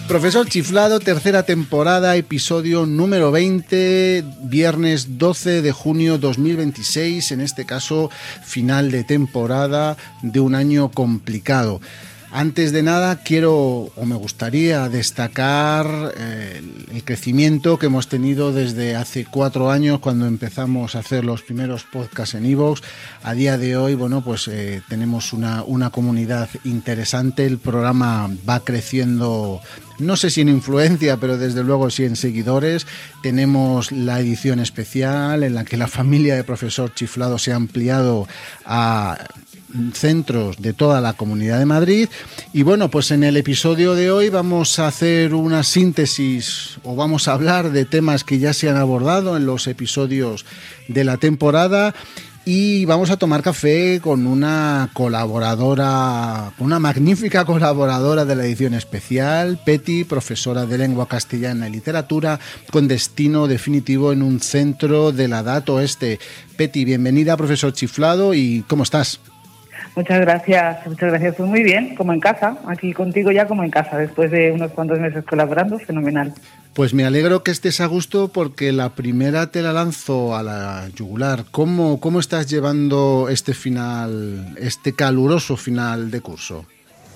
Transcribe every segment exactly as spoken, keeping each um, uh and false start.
Profesor Chiflado, tercera temporada, episodio número veinte, viernes doce de junio dos mil veintiséis, en este caso final de temporada de un año complicado. Antes de nada, quiero o me gustaría destacar eh, el crecimiento que hemos tenido desde hace cuatro años cuando empezamos a hacer los primeros podcasts en iVoox. A día de hoy, bueno, pues eh, tenemos una, una comunidad interesante. El programa va creciendo, no sé si en influencia, pero desde luego sí en seguidores. Tenemos la edición especial en la que la familia de Profesor Chiflado se ha ampliado a centros de toda la Comunidad de Madrid. Y bueno, pues en el episodio de hoy vamos a hacer una síntesis o vamos a hablar de temas que ya se han abordado en los episodios de la temporada y vamos a tomar café con una colaboradora, una magnífica colaboradora de la edición especial, Peti, profesora de lengua castellana y literatura con destino definitivo en un centro de la Edad Oeste. Peti, bienvenida, profesor Chiflado, y ¿cómo estás? Muchas gracias, muchas gracias. Pues muy bien, como en casa, aquí contigo ya como en casa, después de unos cuantos meses colaborando, fenomenal. Pues me alegro que estés a gusto porque la primera te la lanzo a la yugular. ¿Cómo, cómo estás llevando este final, este caluroso final de curso?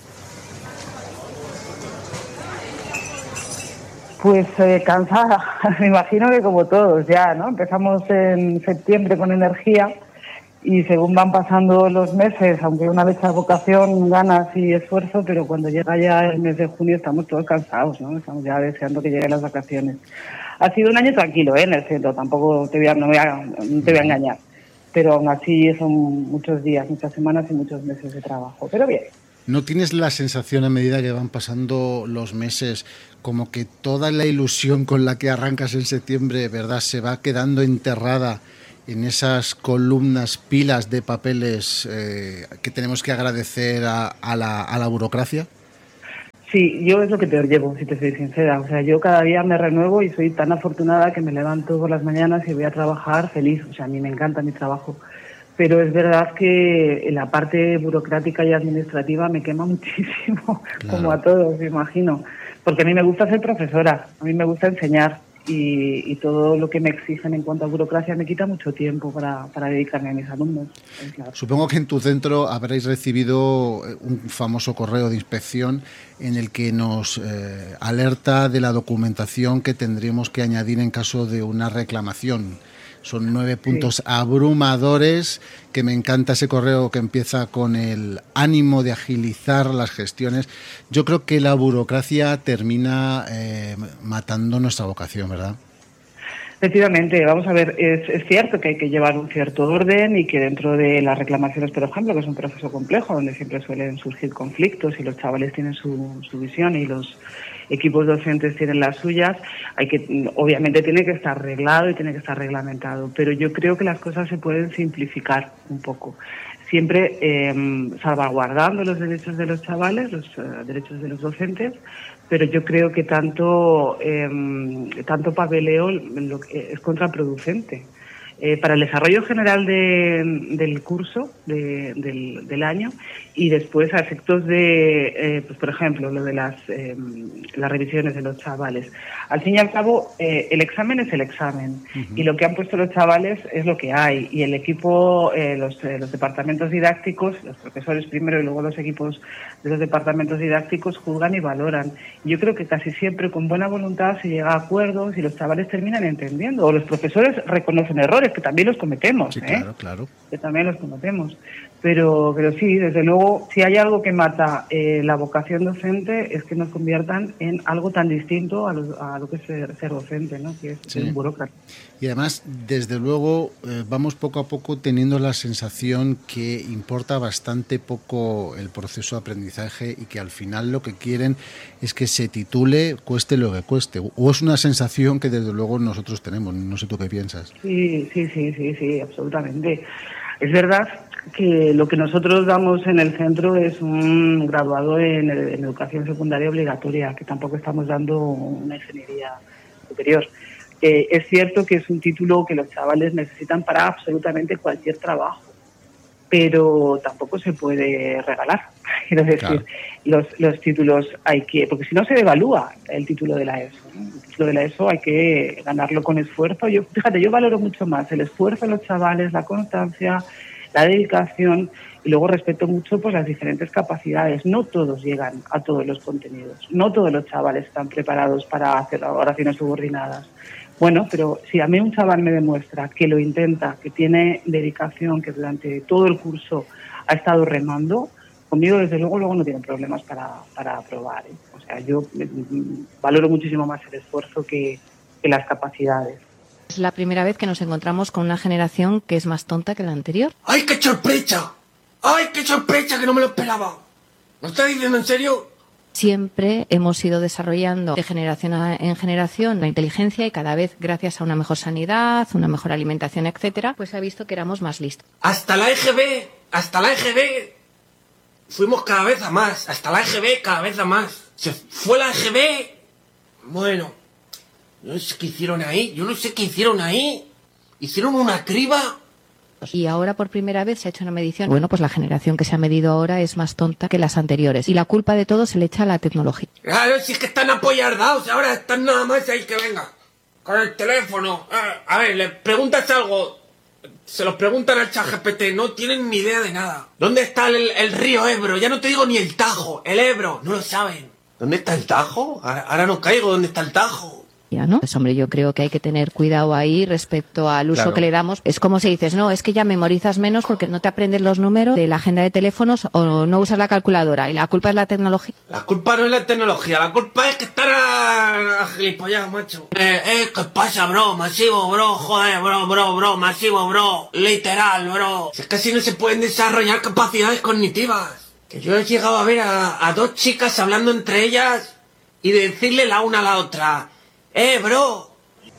Pues eh, cansada, me imagino que como todos ya, ¿no? Empezamos en septiembre con energía. Y según van pasando los meses, aunque una vez a vocación, ganas y esfuerzo, pero cuando llega ya el mes de junio estamos todos cansados, ¿no? Estamos ya deseando que lleguen las vacaciones. Ha sido un año tranquilo, ¿eh? En el centro, tampoco te voy a, no voy a, no te voy a engañar. Pero aún así son muchos días, muchas semanas y muchos meses de trabajo. Pero bien. ¿No tienes la sensación a medida que van pasando los meses como que toda la ilusión con la que arrancas en septiembre, verdad, se va quedando enterrada en esas columnas, pilas de papeles eh, que tenemos que agradecer a, a, la, a la burocracia? Sí, yo es lo que te llevo, si te soy sincera. O sea, yo cada día me renuevo y soy tan afortunada que me levanto por las mañanas y voy a trabajar feliz. O sea, a mí me encanta mi trabajo. Pero es verdad que la parte burocrática y administrativa me quema muchísimo, claro. Como a todos, me imagino. Porque a mí me gusta ser profesora, a mí me gusta enseñar. Y, y todo lo que me exigen en cuanto a burocracia me quita mucho tiempo para, para dedicarme a mis alumnos. Claro. Supongo que en tu centro habréis recibido un famoso correo de inspección en el que nos eh, alerta de la documentación que tendríamos que añadir en caso de una reclamación. Son nueve puntos sí. abrumadores, que me encanta ese correo que empieza con el ánimo de agilizar las gestiones. Yo creo que la burocracia termina eh, matando nuestra vocación, ¿verdad? Efectivamente, vamos a ver, es, es cierto que hay que llevar un cierto orden y que dentro de las reclamaciones, por ejemplo, que es un proceso complejo donde siempre suelen surgir conflictos y los chavales tienen su, su visión y los equipos docentes tienen las suyas, hay que, obviamente tiene que estar arreglado y tiene que estar reglamentado, pero yo creo que las cosas se pueden simplificar un poco. Siempre eh, salvaguardando los derechos de los chavales, los uh, derechos de los docentes, pero yo creo que tanto eh, tanto papeleo lo que es contraproducente. Eh, para el desarrollo general de, del curso, de, del, del año, y después a efectos de, eh, pues por ejemplo, lo de las, eh, las revisiones de los chavales. Al fin y al cabo, eh, el examen es el examen, uh-huh. y lo que han puesto los chavales es lo que hay, y el equipo, eh, los, eh, los departamentos didácticos, los profesores primero y luego los equipos de los departamentos didácticos juzgan y valoran. Yo creo que casi siempre con buena voluntad se llega a acuerdos y los chavales terminan entendiendo, o los profesores reconocen errores, que también los cometemos, sí, ¿eh? claro, claro. Que también los cometemos. Pero, pero sí, desde luego, si hay algo que mata eh, la vocación docente es que nos conviertan en algo tan distinto a lo, a lo que es ser, ser docente, ¿no? Que es sí. ser un burócrata. Y además, desde luego, eh, vamos poco a poco teniendo la sensación que importa bastante poco el proceso de aprendizaje y que al final lo que quieren es que se titule cueste lo que cueste. O es una sensación que desde luego nosotros tenemos. No sé tú qué piensas. Sí, sí, sí, sí, sí, absolutamente. Es verdad que lo que nosotros damos en el centro es un graduado en, en educación secundaria obligatoria, que tampoco estamos dando una ingeniería superior. Eh, es cierto que es un título que los chavales necesitan para absolutamente cualquier trabajo. pero tampoco se puede regalar. Quiero decir, claro. los, los títulos hay que, porque si no se devalúa el título de la ESO, ¿no? El título de la ESO hay que ganarlo con esfuerzo. Yo, fíjate, yo valoro mucho más el esfuerzo de los chavales, la constancia, la dedicación, y luego respeto mucho pues las diferentes capacidades. No todos llegan a todos los contenidos, no todos los chavales están preparados para hacer oraciones subordinadas. Bueno, pero si a mí un chaval me demuestra que lo intenta, que tiene dedicación, que durante todo el curso ha estado remando, conmigo desde luego luego no tiene problemas para, para aprobar, ¿eh? O sea, yo mm, valoro muchísimo más el esfuerzo que, que las capacidades. Es la primera vez que nos encontramos con una generación que es más tonta que la anterior. ¡Ay, qué sorpresa! ¡Ay, qué sorpresa, que no me lo esperaba! ¿Lo estás diciendo en serio? Siempre hemos ido desarrollando de generación en generación la inteligencia y cada vez, gracias a una mejor sanidad, una mejor alimentación, etcétera, pues se ha visto que éramos más listos. Hasta la E G B, hasta la E G B, fuimos cada vez a más. Hasta la E G B, cada vez a más. Se fue la E G B. Bueno, yo no sé qué hicieron ahí. Yo no sé qué hicieron ahí. Hicieron una criba. Y ahora por primera vez se ha hecho una medición. Bueno, pues la generación que se ha medido ahora es más tonta que las anteriores. Y la culpa de todo se le echa a la tecnología. Claro, si es que están apoyardados. Ahora están nada más ahí que venga. Con el teléfono. A ver, le preguntas algo. Se los preguntan al ChatGPT. No tienen ni idea de nada. ¿Dónde está el, el río Ebro? Ya no te digo ni el Tajo. El Ebro. No lo saben. ¿Dónde está el Tajo? Ahora, ahora no caigo. ¿Dónde está el Tajo? Ya, ¿no? Pues hombre, yo creo que hay que tener cuidado ahí respecto al uso claro. que le damos. Es como si dices, no, es que ya memorizas menos porque no te aprendes los números de la agenda de teléfonos o no usas la calculadora y la culpa es la tecnología. La culpa no es la tecnología, la culpa es que estar a, a gilipollas, macho. Eh, eh, ¿qué pasa, bro? Masivo, bro, joder, bro, bro, bro, masivo, bro, literal, bro. Si es que así no se pueden desarrollar capacidades cognitivas. Que yo he llegado a ver a, a dos chicas hablando entre ellas y decirle la una a la otra, ¡eh, bro!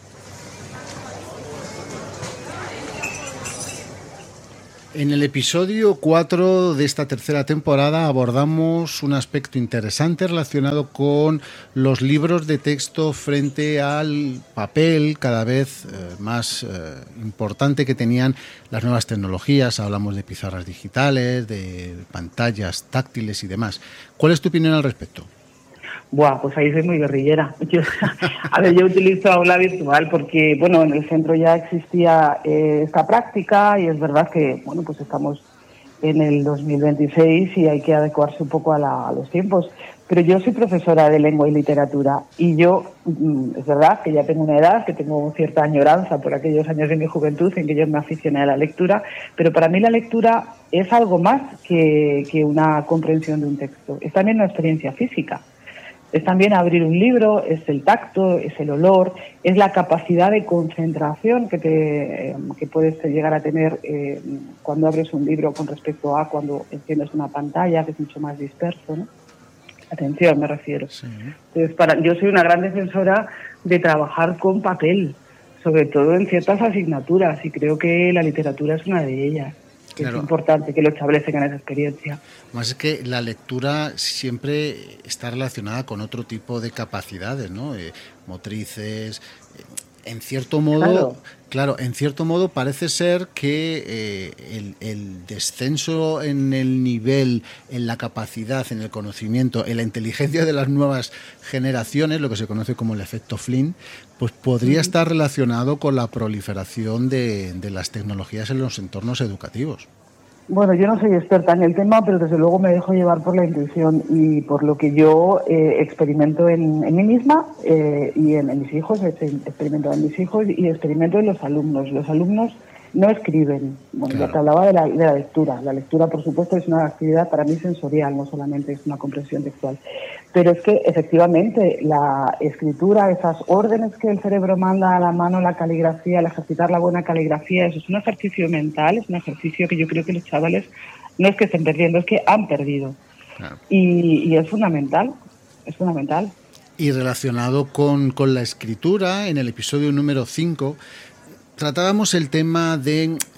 En el episodio cuatro de esta tercera temporada abordamos un aspecto interesante relacionado con los libros de texto frente al papel cada vez eh, más eh, importante que tenían las nuevas tecnologías. Hablamos de pizarras digitales, de pantallas táctiles y demás. ¿Cuál es tu opinión al respecto? Buah, pues ahí soy muy guerrillera. Yo, a ver, yo utilizo aula virtual porque, bueno, en el centro ya existía eh, esta práctica y es verdad que, bueno, pues estamos en el dos mil veintiséis y hay que adecuarse un poco a, la, a los tiempos. Pero yo soy profesora de lengua y literatura y yo, es verdad que ya tengo una edad, que tengo cierta añoranza por aquellos años de mi juventud en que yo me aficioné a la lectura, pero para mí la lectura es algo más que, que una comprensión de un texto. Es también una experiencia física. Es también abrir un libro, es el tacto, es el olor, es la capacidad de concentración que, te, eh, que puedes llegar a tener eh, cuando abres un libro con respecto a cuando enciendes una pantalla, que es mucho más disperso, ¿no? Atención, me refiero. Sí. Entonces, para, yo soy una gran defensora de trabajar con papel, sobre todo en ciertas asignaturas, y creo que la literatura es una de ellas. Claro. Es importante que los chavales tengan esa experiencia. Más es que la lectura siempre está relacionada con otro tipo de capacidades, ¿no? Eh, motrices. Eh, en cierto modo, claro. claro, en cierto modo parece ser que eh, el, el descenso en el nivel, en la capacidad, en el conocimiento, en la inteligencia de las nuevas generaciones, lo que se conoce como el efecto Flynn, pues podría estar relacionado con la proliferación de, de las tecnologías en los entornos educativos. Bueno, yo no soy experta en el tema, pero desde luego me dejo llevar por la intuición y por lo que yo eh, experimento en, en mí misma eh, y en, en mis hijos, experimento en mis hijos y experimento en los alumnos. Los alumnos no escriben. Bueno, claro. Ya te hablaba de la, de la lectura. La lectura, por supuesto, es una actividad para mí sensorial, no solamente es una comprensión textual. Pero es que, efectivamente, la escritura, esas órdenes que el cerebro manda a la mano, la caligrafía, el ejercitar la buena caligrafía, eso es un ejercicio mental, es un ejercicio que yo creo que los chavales no es que estén perdiendo, es que han perdido. Claro. Y, y es fundamental, es fundamental. Y relacionado con, con la escritura, en el episodio número cinco, tratábamos el tema de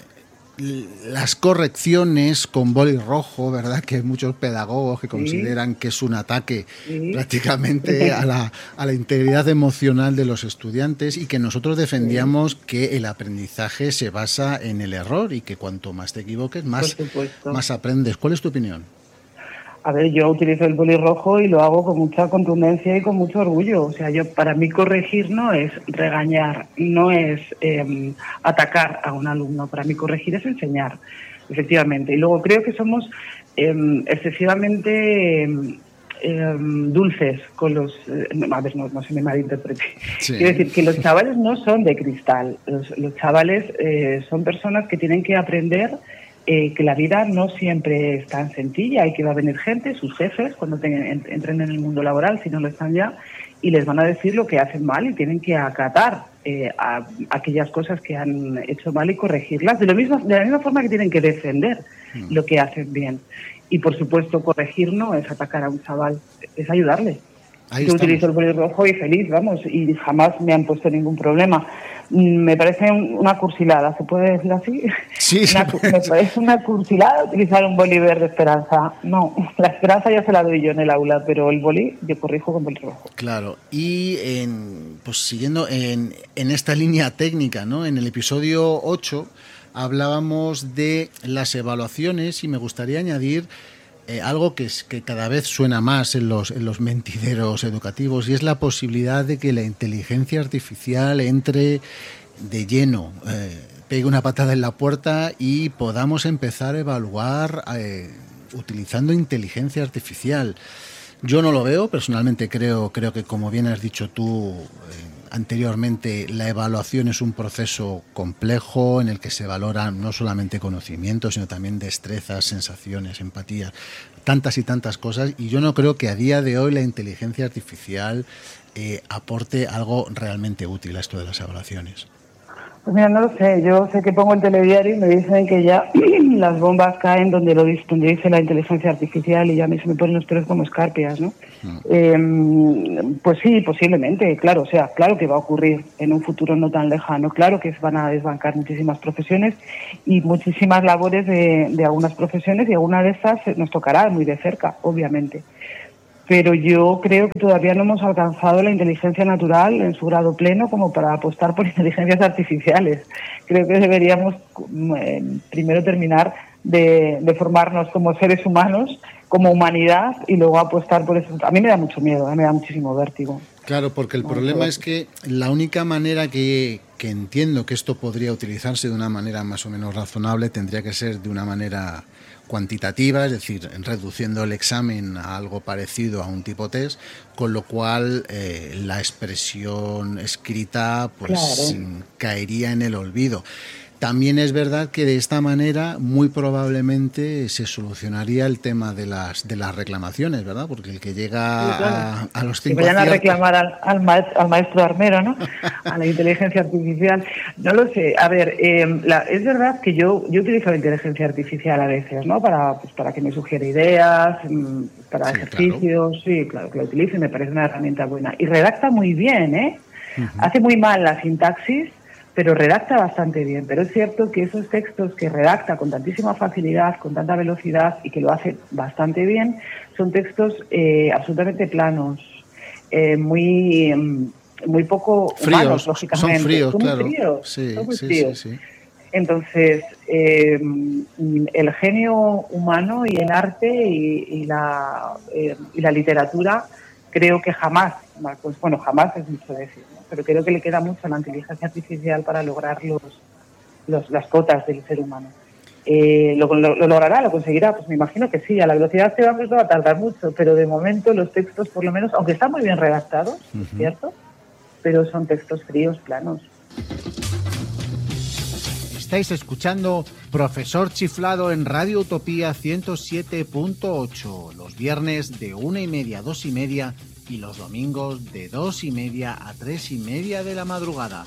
las correcciones con boli rojo, ¿verdad? Que hay muchos pedagogos que consideran sí. que es un ataque sí. prácticamente a la, a la integridad emocional de los estudiantes, y que nosotros defendíamos sí. que el aprendizaje se basa en el error y que cuanto más te equivoques, más, más aprendes. ¿Cuál es tu opinión? A ver, yo utilizo el boli rojo y lo hago con mucha contundencia y con mucho orgullo. O sea, yo para mí corregir no es regañar, no es eh, atacar a un alumno. Para mí corregir es enseñar, efectivamente. Y luego creo que somos eh, excesivamente eh, eh, dulces con los... Eh, no, a ver, no, no se me malinterprete. Sí. Quiero decir que los chavales no son de cristal. Los, los chavales eh, son personas que tienen que aprender... Eh, que la vida no siempre es tan sencilla y que va a venir gente, sus jefes, cuando tengan, entren en el mundo laboral, si no lo están ya, y les van a decir lo que hacen mal y tienen que acatar eh, a, a aquellas cosas que han hecho mal y corregirlas, de, lo mismo, de la misma forma que tienen que defender mm. lo que hacen bien. Y, por supuesto, corregir no es atacar a un chaval, es ayudarle. Ahí Yo estamos. Utilizo el boli rojo y feliz, vamos, y jamás me han puesto ningún problema. Me parece una cursilada, ¿se puede decir así? Sí, una, me parece una cursilada utilizar un boli verde esperanza. No, la esperanza ya se la doy yo en el aula, pero el boli yo corrijo con boli rojo. Claro, y en, pues siguiendo en, en esta línea técnica, ¿no? En el episodio ocho hablábamos de las evaluaciones y me gustaría añadir Eh, algo que, es, que cada vez suena más en los, en los mentideros educativos, y es la posibilidad de que la inteligencia artificial entre de lleno, eh, pegue una patada en la puerta y podamos empezar a evaluar eh, utilizando inteligencia artificial. Yo no lo veo, personalmente creo, creo que, como bien has dicho tú eh, anteriormente, la evaluación es un proceso complejo en el que se valoran no solamente conocimientos, sino también destrezas, sensaciones, empatía, tantas y tantas cosas, y yo no creo que a día de hoy la inteligencia artificial eh, aporte algo realmente útil a esto de las evaluaciones. Pues mira, no lo sé. Yo sé que pongo el telediario y me dicen que ya las bombas caen donde lo dice, donde dice la inteligencia artificial, y ya a mí se me ponen los pelos como escarpias, ¿no? Mm. Eh, pues sí, posiblemente, claro. O sea, claro que va a ocurrir en un futuro no tan lejano. Claro que van a desbancar muchísimas profesiones y muchísimas labores de, de algunas profesiones, y alguna de estas nos tocará muy de cerca, obviamente. Pero yo creo que todavía no hemos alcanzado la inteligencia natural en su grado pleno como para apostar por inteligencias artificiales. Creo que deberíamos eh, primero terminar de, de formarnos como seres humanos, como humanidad, y luego apostar por eso. A mí me da mucho miedo, ¿eh? Me da muchísimo vértigo. Claro, porque el problema es que la única manera que, que entiendo que esto podría utilizarse de una manera más o menos razonable tendría que ser de una manera cuantitativa, es decir, reduciendo el examen a algo parecido a un tipo test, con lo cual eh, la expresión escrita pues claro. caería en el olvido. También es verdad que de esta manera muy probablemente se solucionaría el tema de las de las reclamaciones, ¿verdad? Porque el que llega sí, claro. a, a los cinco que vayan aciertos... a reclamar al, al, maestro, al maestro armero, ¿no? A la inteligencia artificial. No lo sé. A ver, eh, la, es verdad que yo yo utilizo la inteligencia artificial a veces, ¿no? Para pues para que me sugiera ideas, para sí, ejercicios. Claro. Sí, claro que la utilizo y me parece una herramienta buena. Y redacta muy bien, ¿eh? Uh-huh. Hace muy mal la sintaxis, pero redacta bastante bien. Pero es cierto que esos textos que redacta con tantísima facilidad, con tanta velocidad, y que lo hace bastante bien, son textos eh, absolutamente planos, eh, muy muy poco fríos, humanos, lógicamente. Son fríos, son claro. Muy fríos, sí, son muy sí, fríos. Sí, sí. Entonces, eh, el genio humano y el arte y, y, la, eh, y la literatura, creo que jamás, pues bueno, jamás es mucho decir, ¿no? Pero creo que le queda mucho a la inteligencia artificial para lograr los, los las cotas del ser humano. Eh, ¿lo, lo, ¿Lo logrará? ¿Lo conseguirá? Pues me imagino que sí. A la velocidad que vamos no va a tardar mucho, pero de momento los textos, por lo menos, aunque están muy bien redactados, uh-huh. es cierto, pero son textos fríos, planos. Estáis escuchando Profesor Chiflado en Radio Utopía ciento siete punto ocho, los viernes de una y media a dos y media y los domingos de dos y media a tres y media de la madrugada.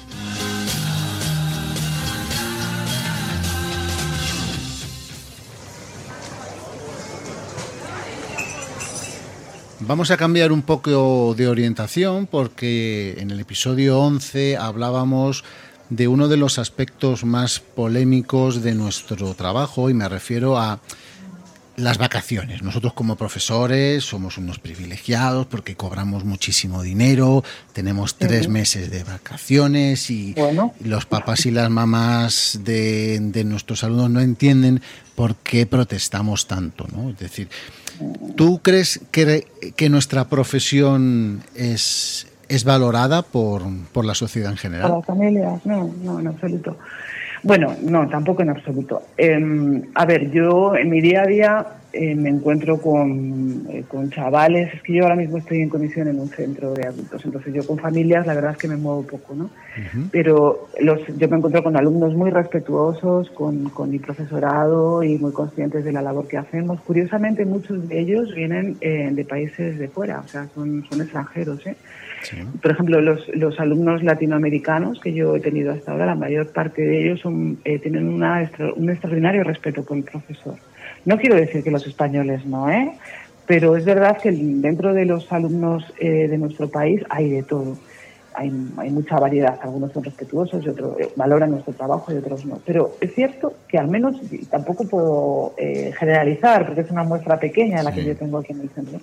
Vamos a cambiar un poco de orientación porque en el episodio once hablábamos de uno de los aspectos más polémicos de nuestro trabajo, y me refiero a las vacaciones. Nosotros como profesores somos unos privilegiados porque cobramos muchísimo dinero, tenemos tres meses de vacaciones y bueno, los papás y las mamás de, de nuestros alumnos no entienden por qué protestamos tanto, ¿no? Es decir, ¿tú crees que, que nuestra profesión es, es valorada por, por la sociedad en general? Por las familias, no, no, en absoluto. Bueno, no, tampoco en absoluto. Eh, a ver, yo en mi día a día eh, me encuentro con, eh, con chavales. Es que yo ahora mismo estoy en comisión en un centro de adultos, entonces yo con familias la verdad es que me muevo poco, ¿no? Uh-huh. Pero los, yo me encuentro con alumnos muy respetuosos, con, con mi profesorado y muy conscientes de la labor que hacemos. Curiosamente, muchos de ellos vienen eh, de países de fuera, o sea, son, son extranjeros, ¿eh? Sí. Por ejemplo, los, los alumnos latinoamericanos que yo he tenido hasta ahora, la mayor parte de ellos son, eh, tienen una extra, un extraordinario respeto por el profesor. No quiero decir que los españoles no, ¿eh? Pero es verdad que dentro de los alumnos eh, de nuestro país hay de todo. Hay, hay mucha variedad. Algunos son respetuosos y otros eh, valoran nuestro trabajo y otros no. Pero es cierto que al menos, tampoco puedo eh, generalizar, porque es una muestra pequeña la sí. que yo tengo aquí en el centro.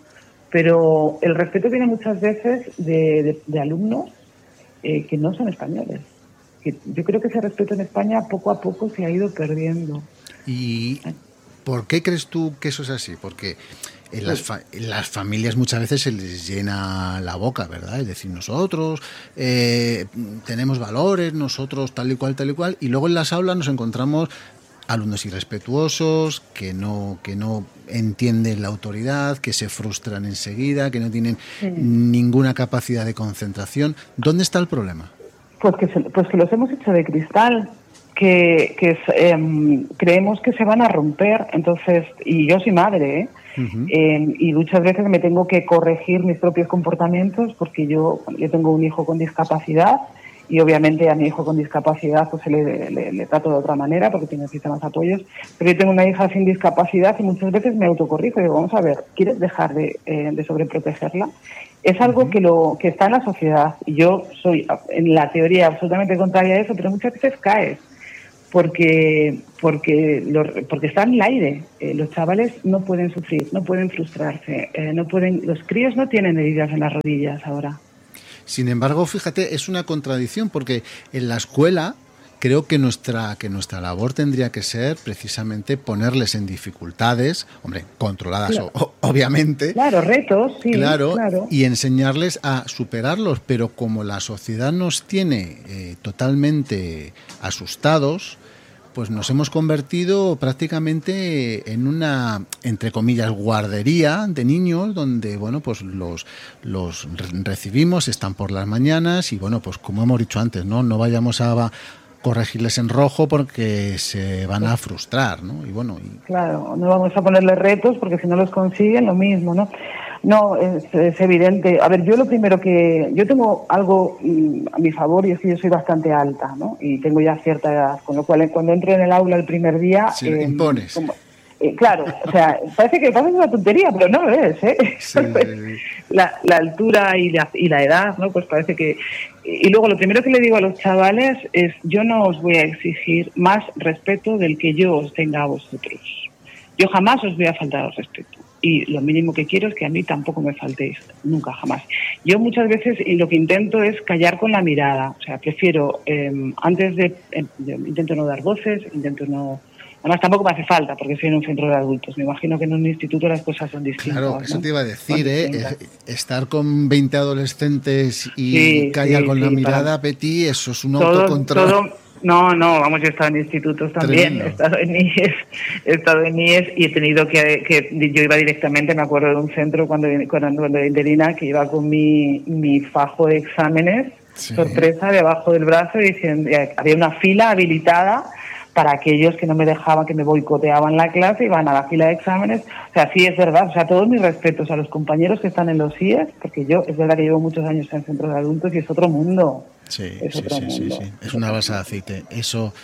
Pero el respeto viene muchas veces de, de, de alumnos eh, que no son españoles. Que yo creo que ese respeto en España poco a poco se ha ido perdiendo. ¿Y por qué crees tú que eso es así? Porque en las, fa- en las familias muchas veces se les llena la boca, ¿verdad? Es decir, nosotros eh, tenemos valores, nosotros tal y cual, tal y cual, y luego en las aulas nos encontramos alumnos irrespetuosos, que no que no entienden la autoridad, que se frustran enseguida, que no tienen sí. ninguna capacidad de concentración. ¿Dónde está el problema? Pues que, se, pues que los hemos hecho de cristal, que, que eh, creemos que se van a romper. Entonces, y yo soy madre, ¿eh? Uh-huh. eh, y muchas veces me tengo que corregir mis propios comportamientos porque yo, yo tengo un hijo con discapacidad. Y obviamente a mi hijo con discapacidad pues se le, le, le trato de otra manera porque necesita más apoyos. Pero yo tengo una hija sin discapacidad y muchas veces me autocorrijo y digo, vamos a ver, ¿quieres dejar de, eh, de sobreprotegerla? Es algo que lo que está en la sociedad. Y yo soy, en la teoría, absolutamente contraria a eso, pero muchas veces caes. Porque porque lo, porque está en el aire. Eh, los chavales no pueden sufrir, no pueden frustrarse. Eh, no pueden, los críos no tienen heridas en las rodillas ahora. Sin embargo, fíjate, es una contradicción porque en la escuela creo que nuestra que nuestra labor tendría que ser precisamente ponerles en dificultades, hombre, controladas claro. o, obviamente. Claro, retos, sí. Claro, claro, y enseñarles a superarlos, pero como la sociedad nos tiene eh, totalmente asustados, pues nos hemos convertido prácticamente en una, entre comillas, guardería de niños donde, bueno, pues los, los recibimos, están por las mañanas y, bueno, pues como hemos dicho antes, no, no vayamos a corregirles en rojo porque se van a frustrar, ¿no? Y bueno, y... Claro, no vamos a ponerles retos porque si no los consiguen, lo mismo, ¿no? No, es, es evidente. A ver, yo lo primero que... Yo tengo algo mm, a mi favor y es que yo soy bastante alta, ¿no? Y tengo ya cierta edad, con lo cual cuando entro en el aula el primer día... Sí, eh, impones. Como, eh, claro, o sea, parece que parece una tontería, pero no lo es, ¿eh? Sí, sí, sí. La, la altura y la, y la edad, ¿no? Pues parece que... Y luego lo primero que le digo a los chavales es, yo no os voy a exigir más respeto del que yo os tenga a vosotros. Yo jamás os voy a faltar al respeto. Y lo mínimo que quiero es que a mí tampoco me faltéis, nunca, jamás. Yo muchas veces y lo que intento es callar con la mirada, o sea, prefiero, eh, antes de, eh, intento no dar voces, intento no... Además tampoco me hace falta, porque soy en un centro de adultos. Me imagino que en un instituto las cosas son distintas. Claro, eso ¿no? te iba a decir, ¿eh? Estar con veinte adolescentes y sí, callar sí, con sí, la mirada, para... Betty, eso es un todo, autocontrol. Todo... No, no, vamos, yo he estado en institutos también, Tremendo. he estado en I E S, he estado en I E S y he tenido que, que yo iba directamente, me acuerdo de un centro cuando, cuando, cuando era interina, que iba con mi, mi fajo de exámenes, sí. sorpresa, debajo del brazo, y diciendo, había una fila habilitada para aquellos que no me dejaban, que me boicoteaban la clase, iban a la fila de exámenes. O sea, sí, es verdad, o sea, todos mis respetos a los compañeros que están en los I E S, porque yo, es verdad que llevo muchos años en centros de adultos y es otro mundo. Sí, es sí, otro sí, mundo. sí, sí, es una balsa de aceite. Eso,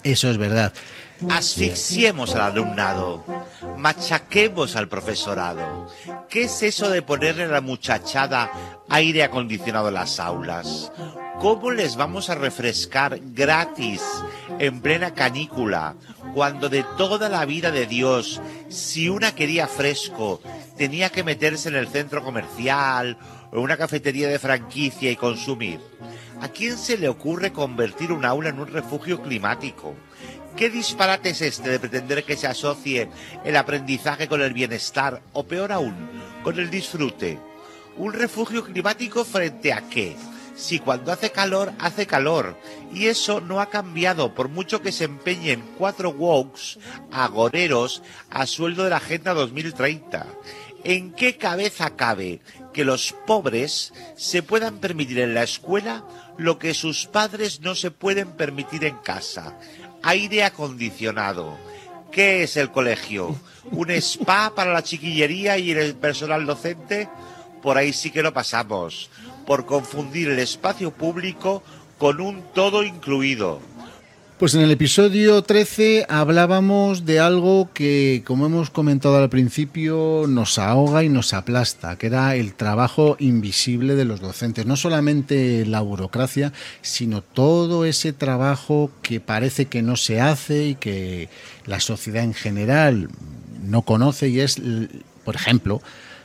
Eso es verdad. Asfixiemos al alumnado, machaquemos al profesorado. ¿Qué es eso de ponerle a la muchachada aire acondicionado en las aulas? ¿Cómo les vamos a refrescar gratis en plena canícula, cuando de toda la vida de Dios, si una quería fresco, tenía que meterse en el centro comercial o en una cafetería de franquicia y consumir? ¿A quién se le ocurre convertir un aula en un refugio climático? ¿Qué disparate es este de pretender que se asocie el aprendizaje con el bienestar, o peor aún, con el disfrute? ¿Un refugio climático frente a qué? Si cuando hace calor, hace calor. Y eso no ha cambiado, por mucho que se empeñen cuatro wokes agoreros a sueldo de la Agenda dos mil treinta. ¿En qué cabeza cabe que los pobres se puedan permitir en la escuela lo que sus padres no se pueden permitir en casa? Aire acondicionado. ¿Qué es el colegio? ¿Un spa para la chiquillería y el personal docente? Por ahí sí que lo pasamos, por confundir el espacio público con un todo incluido. Pues en el episodio trece hablábamos de algo que, como hemos comentado al principio, nos ahoga y nos aplasta, que era el trabajo invisible de los docentes. No solamente la burocracia, sino todo ese trabajo que parece que no se hace y que la sociedad en general no conoce, y es, por ejemplo,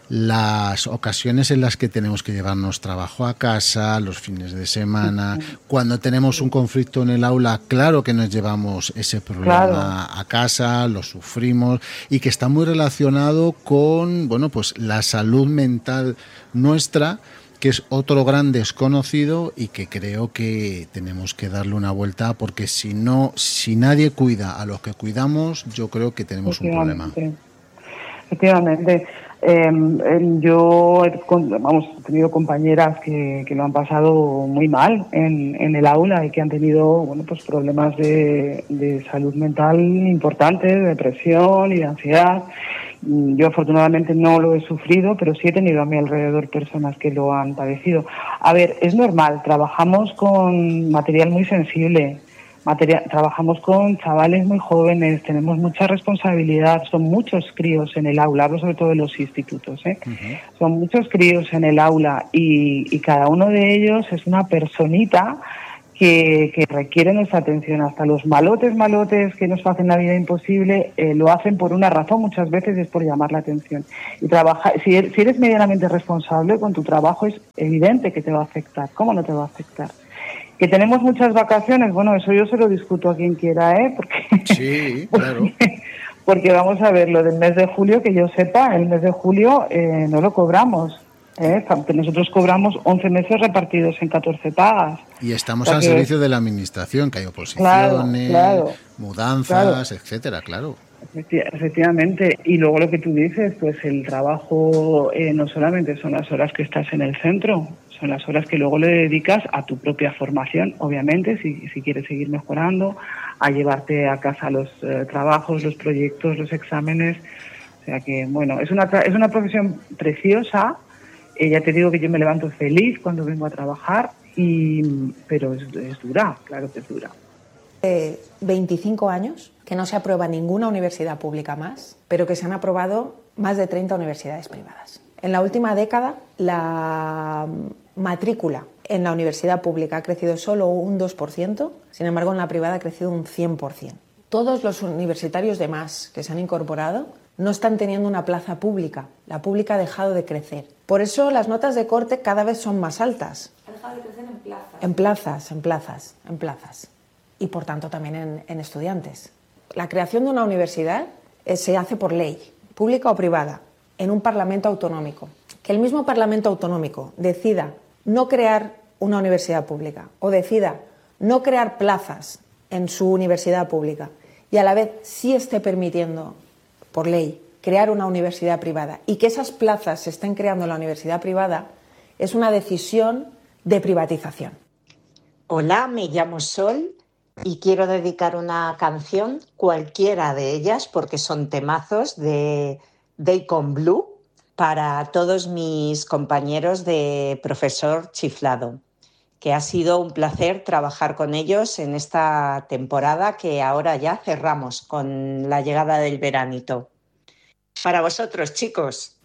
las ocasiones en las que tenemos que llevarnos trabajo a casa, los fines de semana, cuando tenemos un conflicto en el aula, claro que nos llevamos ese problema claro. a casa, lo sufrimos, y que está muy relacionado con, bueno, pues la salud mental nuestra, que es otro gran desconocido y que creo que tenemos que darle una vuelta, porque si no, si nadie cuida a los que cuidamos, yo creo que tenemos un problema. Efectivamente. Eh, yo he, vamos, he tenido compañeras que, que lo han pasado muy mal en, en el aula y que han tenido bueno, pues problemas de, de salud mental importantes, de depresión y de ansiedad. Yo afortunadamente no lo he sufrido, pero sí he tenido a mi alrededor personas que lo han padecido. A ver, es normal, trabajamos con material muy sensible. Materia, trabajamos con chavales muy jóvenes, tenemos mucha responsabilidad, son muchos críos en el aula, hablo sobre todo de los institutos, ¿eh? Uh-huh. Son muchos críos en el aula y, y cada uno de ellos es una personita que, que requiere nuestra atención. Hasta los malotes, malotes que nos hacen la vida imposible, eh, lo hacen por una razón, muchas veces es por llamar la atención. Y trabaja, si, eres, si eres medianamente responsable con tu trabajo, es evidente que te va a afectar. ¿Cómo no te va a afectar? Que tenemos muchas vacaciones, bueno, eso yo se lo discuto a quien quiera, ¿eh? Porque, sí, claro. Porque, porque vamos a ver, lo del mes de julio, que yo sepa, el mes de julio eh, no lo cobramos. ¿eh? Nosotros cobramos once meses repartidos en catorce pagas. Y estamos al servicio de la administración, que hay oposiciones, claro, claro, mudanzas, claro. etcétera, claro. Efectivamente, y luego lo que tú dices, pues el trabajo eh, no solamente son las horas que estás en el centro, son las horas que luego le dedicas a tu propia formación, obviamente, si, si quieres seguir mejorando, a llevarte a casa los eh, trabajos, los proyectos, los exámenes. O sea que, bueno, es una es una profesión preciosa. Eh, ya te digo que yo me levanto feliz cuando vengo a trabajar, y pero es, es dura, claro que es dura. Eh, veinticinco años que no se aprueba ninguna universidad pública más, pero que se han aprobado más de treinta universidades privadas. En la última década, la matrícula en la universidad pública ha crecido solo un dos por ciento, sin embargo en la privada ha crecido un cien por ciento. Todos los universitarios demás que se han incorporado no están teniendo una plaza pública. La pública ha dejado de crecer. Por eso las notas de corte cada vez son más altas. Ha dejado de crecer en plazas. En plazas, en plazas, en plazas. Y por tanto también en, en estudiantes. La creación de una universidad eh, se hace por ley, pública o privada, en un parlamento autonómico. Que el mismo parlamento autonómico decida no crear una universidad pública o decida no crear plazas en su universidad pública y a la vez sí esté permitiendo, por ley, crear una universidad privada y que esas plazas se estén creando en la universidad privada, es una decisión de privatización. Hola, me llamo Sol y quiero dedicar una canción, cualquiera de ellas, porque son temazos de Deacon Blue, para todos mis compañeros de Profesor Chiflado. que ha sido un placer trabajar con ellos en esta temporada que ahora ya cerramos con la llegada del veranito. Para vosotros, chicos,